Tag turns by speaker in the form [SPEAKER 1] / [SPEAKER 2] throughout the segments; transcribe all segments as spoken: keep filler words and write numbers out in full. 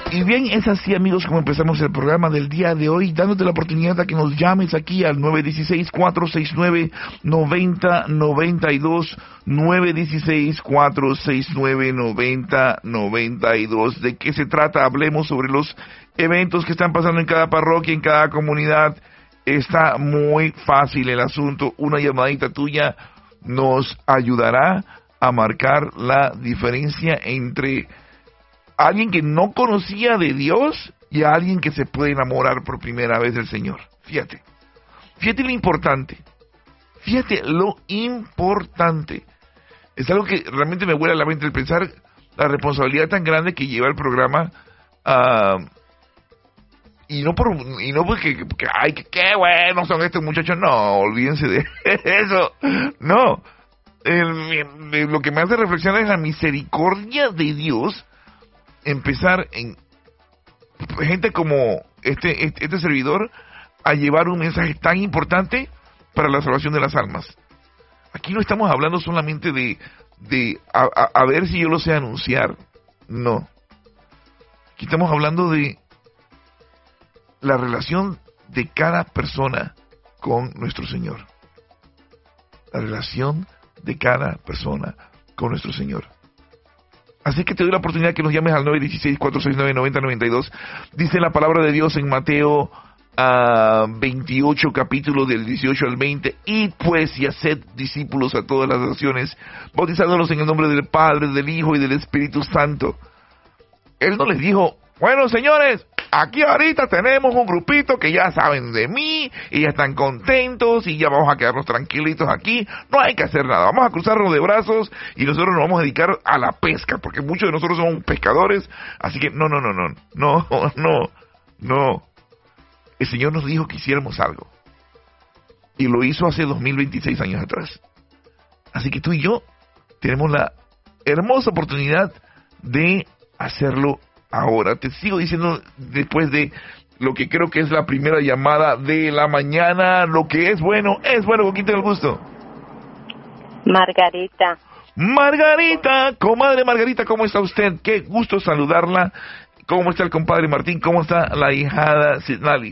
[SPEAKER 1] Y bien, es así, amigos, como empezamos el programa del día de hoy, dándote la oportunidad de que nos llames aquí al nueve uno seis, cuatro seis nueve, nueve cero nueve dos, nueve uno seis, cuatro seis nueve, nueve cero nueve dos. ¿De qué se trata? Hablemos sobre los eventos que están pasando en cada parroquia, en cada comunidad. Está muy fácil el asunto. Una llamadita tuya nos ayudará a marcar la diferencia entre alguien que no conocía de Dios y a alguien que se puede enamorar por primera vez del Señor. Fíjate, fíjate lo importante, fíjate lo importante. Es algo que realmente me vuela a la mente el pensar la responsabilidad tan grande que lleva el programa, uh, y no por y no porque, porque ay, que qué bueno son estos muchachos, no, olvídense de eso, no. El, el, lo que me hace reflexionar es la misericordia de Dios. Empezar en gente como este, este este servidor a llevar un mensaje tan importante para la salvación de las almas. Aquí no estamos hablando solamente de de a, a, a ver si yo lo sé anunciar, no. Aquí estamos hablando de la relación de cada persona con nuestro Señor. La relación de cada persona con nuestro Señor. Así que te doy la oportunidad que nos llames al nueve uno seis, cuatro seis nueve, nueve cero nueve dos. Dice la palabra de Dios en Mateo uh, veintiocho, capítulo del dieciocho al veinte. Y pues y haced discípulos a todas las naciones, bautizándolos en el nombre del Padre, del Hijo y del Espíritu Santo. Él no les dijo, bueno, señores, aquí ahorita tenemos un grupito que ya saben de mí y ya están contentos y ya vamos a quedarnos tranquilitos aquí, no hay que hacer nada, vamos a cruzarnos de brazos y nosotros nos vamos a dedicar a la pesca, porque muchos de nosotros somos pescadores, así que no, no, no, no, no, no, no. El Señor nos dijo que hiciéramos algo y lo hizo hace dos mil veintiséis años atrás. Así que tú y yo tenemos la hermosa oportunidad de hacerlo ahora. Te sigo diciendo después de lo que creo que es la primera llamada de la mañana. Lo que es bueno, es bueno. ¿Con quién tengo el gusto?
[SPEAKER 2] Margarita.
[SPEAKER 1] Margarita, comadre Margarita, ¿cómo está usted? Qué gusto saludarla. ¿Cómo está el compadre Martín? ¿Cómo está la hijada Sidnali?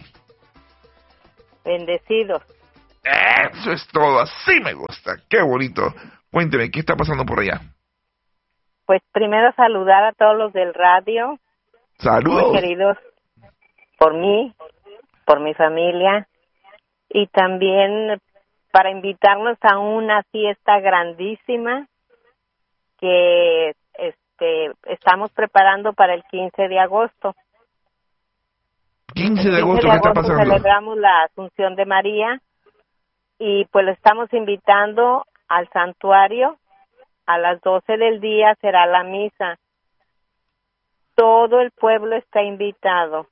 [SPEAKER 2] Bendecidos.
[SPEAKER 1] Eso es todo, así me gusta. Qué bonito. Cuénteme, ¿qué está pasando por allá?
[SPEAKER 2] Pues primero saludar a todos los del radio.
[SPEAKER 1] Saludos.
[SPEAKER 2] Muy queridos por mí, por mi familia. Y también para invitarnos a una fiesta grandísima que este estamos preparando para el quince de agosto.
[SPEAKER 1] quince de agosto, ¿qué está pasando?
[SPEAKER 2] Celebramos la Asunción de María y pues le estamos invitando al santuario. A las doce del día será la misa. Todo el pueblo está invitado.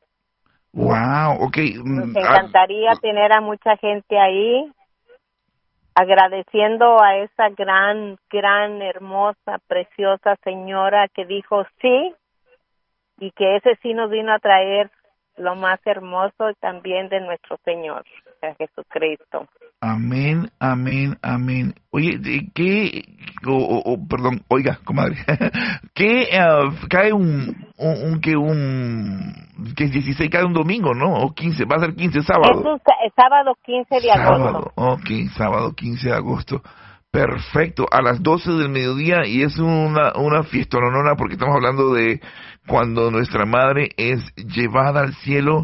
[SPEAKER 1] Wow, ok.
[SPEAKER 2] Nos encantaría ah, tener a mucha gente ahí, agradeciendo a esa gran, gran, hermosa, preciosa señora que dijo sí, y que ese sí nos vino a traer lo más hermoso también de nuestro Señor, Jesucristo.
[SPEAKER 1] Amén, amén, amén. Oye, ¿qué? Oh, oh, oh, perdón, oiga, comadre. ¿Qué uh, cae un, un, un, que un, que es dieciséis, cae un domingo, ¿no? O quince, va a ser quince, sábado.
[SPEAKER 2] Es un es sábado quince de agosto.
[SPEAKER 1] Sábado, ok, sábado quince de agosto. Perfecto, a las doce del mediodía, y es una, una fiestononona porque estamos hablando de cuando nuestra madre es llevada al cielo.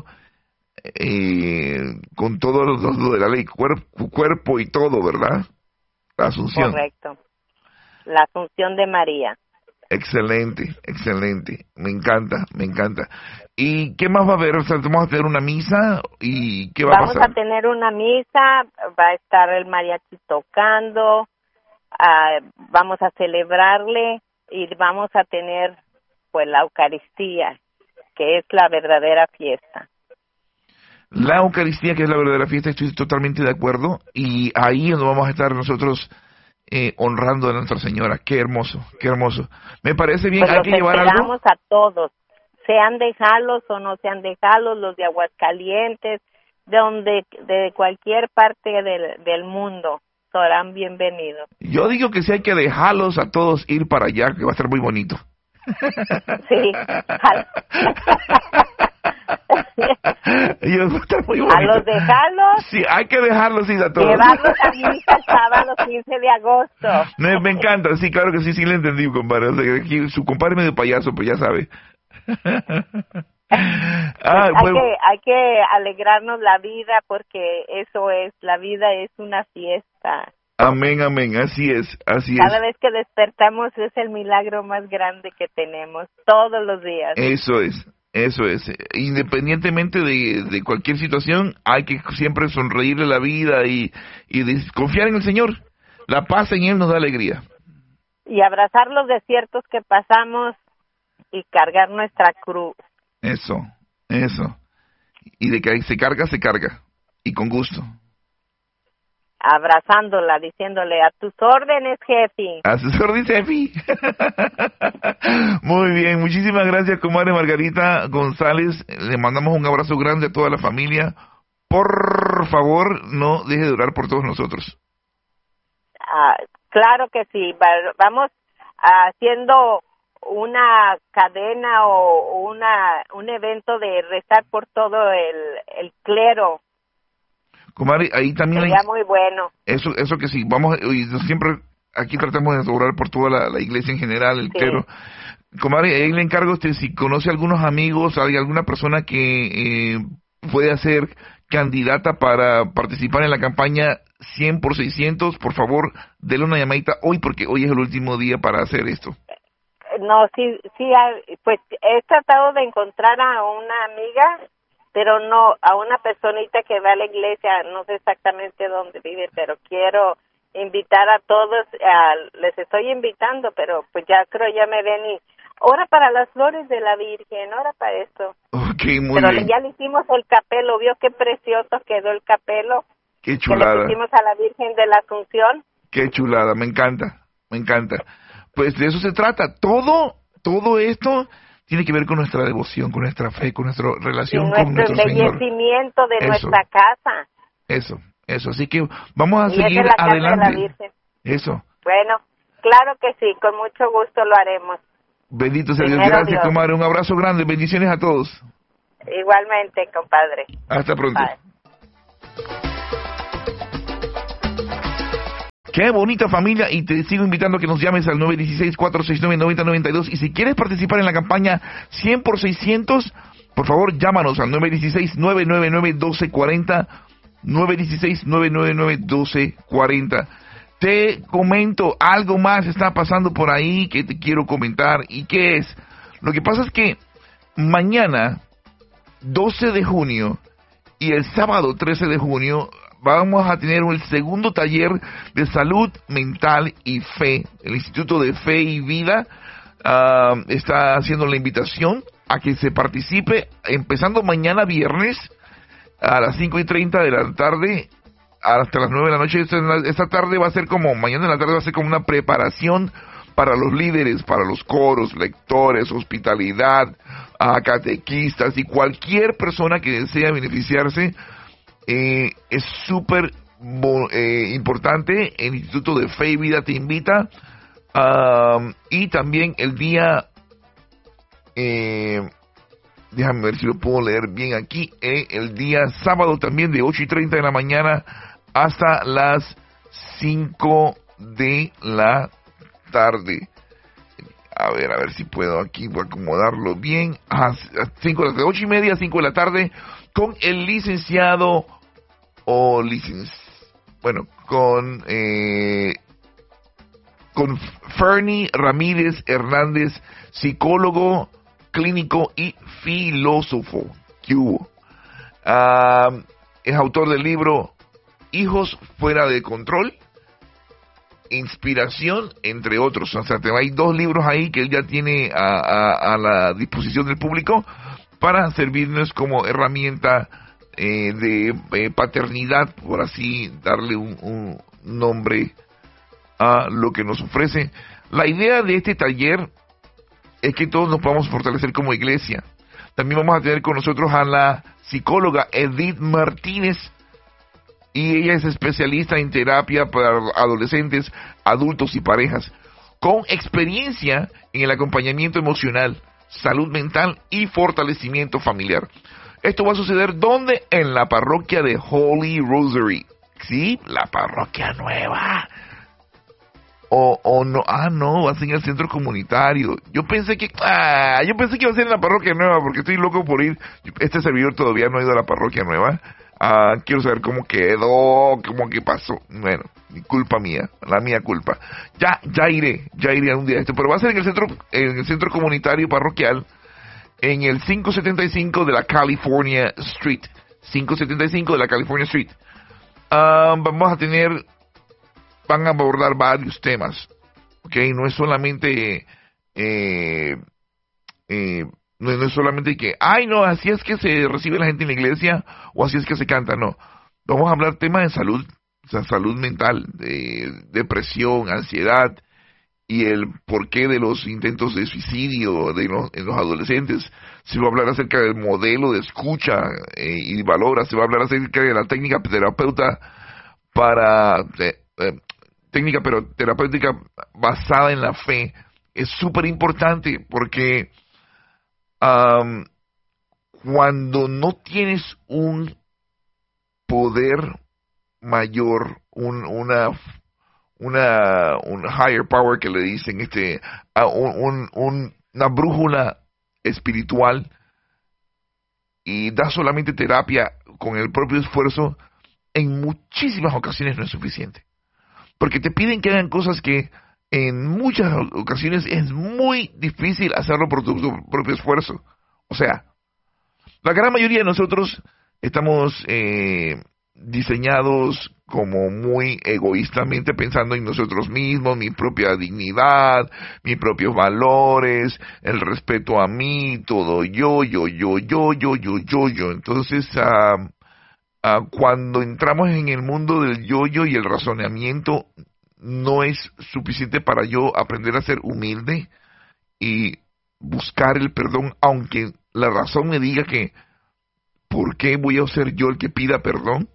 [SPEAKER 1] Eh, con todo lo, lo de la ley, cuerpo, cuerpo y todo, ¿verdad? La Asunción.
[SPEAKER 2] Correcto. La Asunción de María.
[SPEAKER 1] Excelente, excelente. Me encanta, me encanta. ¿Y qué más va a haber? O sea, vamos a tener una misa y ¿qué va
[SPEAKER 2] vamos
[SPEAKER 1] a pasar?
[SPEAKER 2] Vamos a tener una misa, va a estar el mariachi tocando, uh, vamos a celebrarle y vamos a tener pues la Eucaristía, que es la verdadera fiesta.
[SPEAKER 1] La Eucaristía, que es la verdadera fiesta, estoy totalmente de acuerdo, y ahí es donde vamos a estar nosotros eh, honrando a Nuestra Señora. Qué hermoso, qué hermoso. Me parece bien,
[SPEAKER 2] pues
[SPEAKER 1] hay que llevar algo.
[SPEAKER 2] Esperamos a todos, sean de Jalos o no sean de Jalos, los de Aguascalientes, de donde, de cualquier parte del, del mundo, serán bienvenidos.
[SPEAKER 1] Yo digo que sí hay que dejarlos a todos ir para allá, que va a estar muy bonito.
[SPEAKER 2] Sí.
[SPEAKER 1] Y eso está muy
[SPEAKER 2] A
[SPEAKER 1] bonito.
[SPEAKER 2] los dejarlos.
[SPEAKER 1] Sí, hay que dejarlos ir a todos.
[SPEAKER 2] Llevarlos a misa el sábado quince de agosto.
[SPEAKER 1] Me, me encanta, sí, claro que sí, sí le entendí, compadre. O sea, que aquí su compadre medio payaso, pues ya sabe. Ah,
[SPEAKER 2] hay,
[SPEAKER 1] bueno.
[SPEAKER 2] que, hay que alegrarnos la vida porque eso es, la vida es una fiesta.
[SPEAKER 1] Amén, amén, así es, así es.
[SPEAKER 2] Cada vez que despertamos es el milagro más grande que tenemos, todos los días.
[SPEAKER 1] Eso es, eso es. Independientemente de, de cualquier situación, hay que siempre sonreírle a la vida y, y de- confiar en el Señor. La paz en Él nos da alegría.
[SPEAKER 2] Y abrazar los desiertos que pasamos y cargar nuestra cruz.
[SPEAKER 1] Eso, eso. Y de que se carga, se carga. Y con gusto.
[SPEAKER 2] Abrazándola, diciéndole a tus órdenes, jefe.
[SPEAKER 1] Asesor dice Efi. Muy bien, muchísimas gracias, comadre Margarita González. Le mandamos un abrazo grande a toda la familia. Por favor, no deje de orar por todos nosotros.
[SPEAKER 2] Ah, claro que sí. Va- vamos haciendo una cadena o una un evento de rezar por todo el, el clero.
[SPEAKER 1] Comadre, ahí también hay,
[SPEAKER 2] Sería muy bueno.
[SPEAKER 1] eso, eso que sí, vamos, y siempre aquí tratamos de orar por toda la, la iglesia en general, el
[SPEAKER 2] Sí.
[SPEAKER 1] clero. Comadre, ahí le encargo a usted si conoce algunos amigos, hay alguna persona que eh, puede ser candidata para participar en la campaña cien por seiscientos, por favor, dele una llamadita hoy porque hoy es el último día para hacer esto.
[SPEAKER 2] No, sí, sí, ah, pues he tratado de encontrar a una amiga, pero no, a una personita que va a la iglesia, no sé exactamente dónde vive, pero quiero invitar a todos, a, les estoy invitando, pero pues ya creo ya me ven y ora para las flores de la Virgen, ora para esto.
[SPEAKER 1] Ok, muy
[SPEAKER 2] pero
[SPEAKER 1] bien.
[SPEAKER 2] ya le hicimos el capelo, vio qué precioso quedó el capelo
[SPEAKER 1] Qué
[SPEAKER 2] que le
[SPEAKER 1] chulada.
[SPEAKER 2] pusimos a la Virgen de la Asunción.
[SPEAKER 1] Qué chulada, me encanta, me encanta. Pues de eso se trata. Todo, todo esto tiene que ver con nuestra devoción, con nuestra fe, con nuestra
[SPEAKER 2] Y
[SPEAKER 1] relación con
[SPEAKER 2] nuestro
[SPEAKER 1] nuestro Señor.
[SPEAKER 2] embellecimiento de
[SPEAKER 1] Eso.
[SPEAKER 2] nuestra casa.
[SPEAKER 1] Eso, eso. Así que vamos a
[SPEAKER 2] Y esa
[SPEAKER 1] seguir
[SPEAKER 2] es la casa de la
[SPEAKER 1] adelante.
[SPEAKER 2] Virgen.
[SPEAKER 1] Eso.
[SPEAKER 2] Bueno, claro que sí, con mucho gusto lo haremos.
[SPEAKER 1] Bendito sea Dios.
[SPEAKER 2] Primero
[SPEAKER 1] Gracias,
[SPEAKER 2] Dios.
[SPEAKER 1] comadre. Un abrazo grande. Bendiciones a todos.
[SPEAKER 2] Igualmente, compadre.
[SPEAKER 1] Hasta pronto.
[SPEAKER 2] Bye.
[SPEAKER 1] Qué bonita familia, y te sigo invitando a que nos llames al nueve uno seis, cuatro seis nueve, nueve cero nueve dos, y si quieres participar en la campaña cien por seiscientos, por favor llámanos al nueve uno seis, nueve nueve nueve, uno dos cuatro cero, nueve uno seis, nueve nueve nueve, uno dos cuatro cero. Te comento, algo más está pasando por ahí que te quiero comentar. ¿Y qué es? Lo que pasa es que mañana, doce de junio, y el sábado trece de junio, vamos a tener el segundo taller de salud mental y fe. El Instituto de Fe y Vida uh, está haciendo la invitación a que se participe, empezando mañana viernes a las cinco y treinta de la tarde hasta las nueve de la noche. Esta, esta tarde va a ser como, mañana en la tarde va a ser como una preparación para los líderes, para los coros, lectores, hospitalidad, uh, catequistas y cualquier persona que desea beneficiarse. Eh, es súper eh, importante. El Instituto de Fe y Vida te invita. Um, y también el día, eh, déjame ver si lo puedo leer bien aquí, eh, el día sábado también de ocho y treinta de la mañana hasta las cinco de la tarde. A ver, a ver si puedo aquí acomodarlo bien. A cinco, de ocho y media a cinco de la tarde con el licenciado o licenci... bueno, con eh, con Fernie Ramírez Hernández, psicólogo clínico y filósofo. ¿Qué hubo? Uh, es autor del libro Hijos fuera de control, Inspiración, entre otros. O sea, hay dos libros ahí que él ya tiene a, a, a la disposición del público para servirnos como herramienta eh, de eh, paternidad, por así darle un, un nombre a lo que nos ofrece. La idea de este taller es que todos nos podamos fortalecer como iglesia. También vamos a tener con nosotros a la psicóloga Edith Martínez, y ella es especialista en terapia para adolescentes, adultos y parejas, con experiencia en el acompañamiento emocional, salud mental y fortalecimiento familiar. Esto va a suceder ¿dónde? En la parroquia de Holy Rosary. Sí, la parroquia nueva. O, o no, ah no, va a ser en el centro comunitario. Yo pensé que, ah, yo pensé que iba a ser en la parroquia nueva porque estoy loco por ir. Este servidor todavía no ha ido a la parroquia nueva. Ah, quiero saber cómo quedó, cómo que pasó. Bueno, culpa mía, la mía culpa. Ya, ya iré, ya iré a un día de esto, pero va a ser en el centro, en el centro comunitario parroquial, en el quinientos setenta y cinco de la California Street. quinientos setenta y cinco de la California Street. Ah, vamos a tener, van a abordar varios temas, ¿ok? No es solamente, eh, eh, no, no es solamente que, ay no, así es que se recibe la gente en la iglesia, o así es que se canta, no. Vamos a hablar temas de salud, o sea, salud mental, de depresión, ansiedad, y el porqué de los intentos de suicidio de los, en los adolescentes. Se va a hablar acerca del modelo de escucha eh, y valora, se va a hablar acerca de la técnica terapeuta para eh, eh, técnica pero terapéutica basada en la fe. Es súper importante porque um, cuando no tienes un poder mayor, un, una una un higher power que le dicen, este a un, un, un, una brújula espiritual, y da solamente terapia con el propio esfuerzo, en muchísimas ocasiones no es suficiente, porque te piden que hagan cosas que en muchas ocasiones es muy difícil hacerlo por tu, tu propio esfuerzo. O sea, la gran mayoría de nosotros estamos eh, diseñados como muy egoístamente, pensando en nosotros mismos, mi propia dignidad, mis propios valores, el respeto a mí, todo yo, yo, yo, yo, yo, yo, yo, yo. Entonces, uh, uh, cuando entramos en el mundo del yo-yo y el razonamiento, no es suficiente para yo aprender a ser humilde y buscar el perdón, aunque la razón me diga que, ¿por qué voy a ser yo el que pida perdón?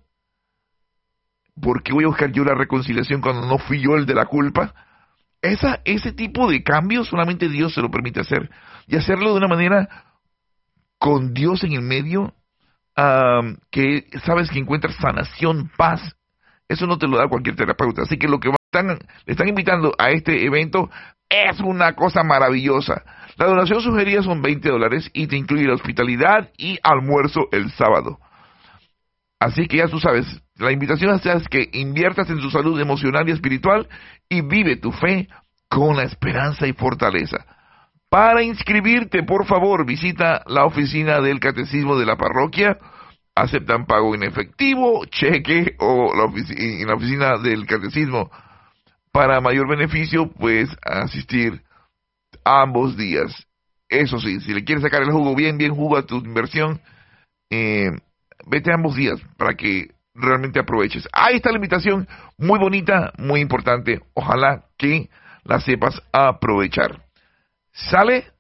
[SPEAKER 1] ¿Por qué voy a buscar yo la reconciliación cuando no fui yo el de la culpa? Esa, ese tipo de cambios solamente Dios se lo permite hacer. Y hacerlo de una manera con Dios en el medio, um, que sabes que encuentras sanación, paz. Eso no te lo da cualquier terapeuta. Así que lo que están, le están invitando a este evento es una cosa maravillosa. La donación sugerida son veinte dólares y te incluye la hospitalidad y almuerzo el sábado. Así que ya tú sabes, la invitación es que inviertas en tu salud emocional y espiritual y vive tu fe con la esperanza y fortaleza. Para inscribirte, por favor, visita la oficina del catecismo de la parroquia. Aceptan pago en efectivo, cheque o la ofici- en la oficina del catecismo. Para mayor beneficio, pues asistir ambos días. Eso sí, si le quieres sacar el jugo, bien, bien jugo a tu inversión, eh, vete ambos días para que realmente aproveches. Ahí está la invitación, muy bonita, muy importante. Ojalá que la sepas aprovechar. ¿Sale?